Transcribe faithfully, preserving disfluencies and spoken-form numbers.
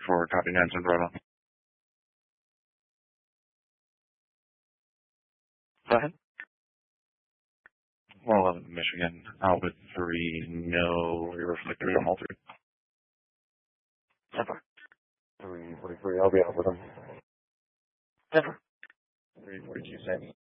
four, copy nine ten Bravo. Go ahead. one eleven Michigan, out with three, no reflectors on all three. Never. three forty-three, I'll be out with them. Never. three forty-two, same.